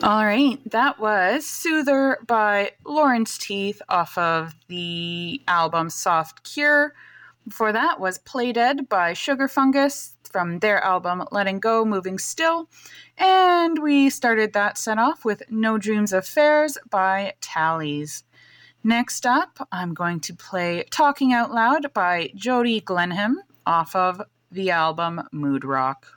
All right, that was Soother by Lawrence Teeth off of the album Soft Cure. Before that was Play Dead by Sugar Fungus from their album Letting Go, Moving Still. And we started that set off with No Dreams of Fairs by Tallies. Next up, I'm going to play Talking Out Loud by Jody Glenham off of the album Mood Rock.